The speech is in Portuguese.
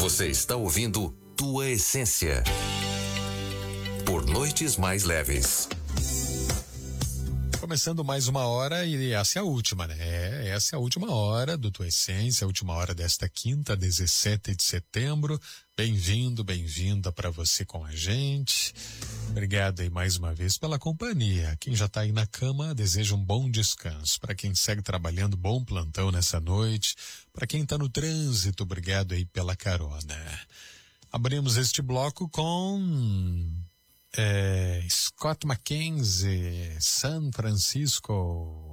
Você está ouvindo Tua Essência por Noites Mais Leves. Começando mais uma hora e essa é a última, né? Essa é a última hora do Tua Essência, a última hora desta quinta, 17 de setembro. Bem-vindo, bem-vinda para você com a gente. Obrigado aí mais uma vez pela companhia. Quem já está aí na cama, deseja um bom descanso. Para quem segue trabalhando, bom plantão nessa noite. Para quem está no trânsito, obrigado aí pela carona. Abrimos este bloco com Scott McKenzie, San Francisco.